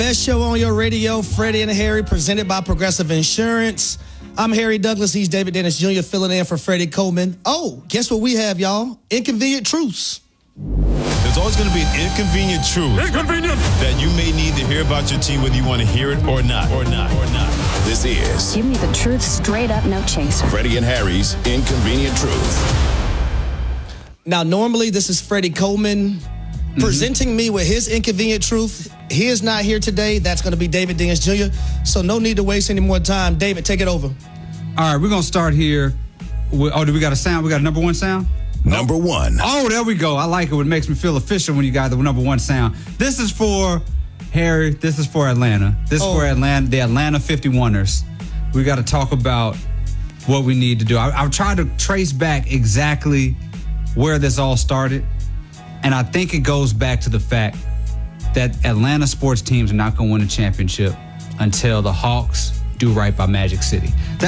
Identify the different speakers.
Speaker 1: Best show on your radio, Freddie and Harry, presented by Progressive Insurance. I'm Harry Douglas. He's David Dennis Jr. filling in for Freddie Coleman. Oh, guess what we have, y'all? Inconvenient truths.
Speaker 2: There's always going to be an inconvenient truth that you may need to hear about your team, whether you want to hear it or not.
Speaker 3: This is
Speaker 4: Give me the truth straight up, no chaser.
Speaker 3: Freddie and Harry's Inconvenient Truth.
Speaker 1: Now, normally this is Freddie Coleman presenting me with his inconvenient truth. He is not here today. That's going to be David Dennis Jr. So no need to waste any more time. David, take it over.
Speaker 5: All right, we're going to start here. Do we got a sound? We got a number one sound?
Speaker 3: Number one.
Speaker 5: Oh, there we go. I like it. It makes me feel official when you got the number one sound. This is for Harry. This is for Atlanta. This is for Atlanta, the Atlanta 51ers. We got to talk about what we need to do. I've tried to trace back exactly where this all started, and I think it goes back to the fact that Atlanta sports teams are not going to win a championship until the Hawks do right by Magic City.